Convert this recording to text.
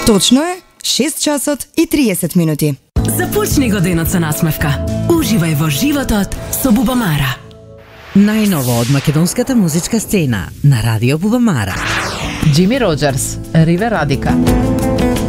Точно е 6 часот и 30 минути. Започни го денот со насмевка. Уживај во животот со Бубамара. Најново од македонската музичка сцена на Радио Бубамара. Джими Роџерс, Ривер Радика.